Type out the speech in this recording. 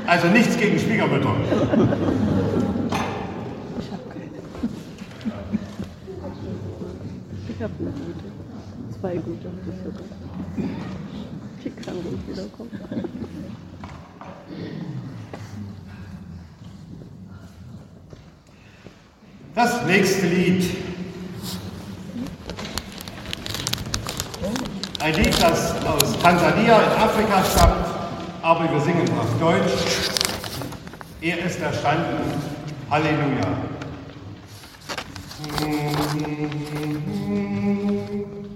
Also nichts gegen Schwiegermütter. Ich habe keine. Ich habe eine gute. 2 gute habe ich sogar. Die kann ruhig wiederkommen. Das nächste Lied. Ein Lied, das aus Tansania in Afrika stammt, aber wir singen auf Deutsch. Er ist erstanden. Halleluja.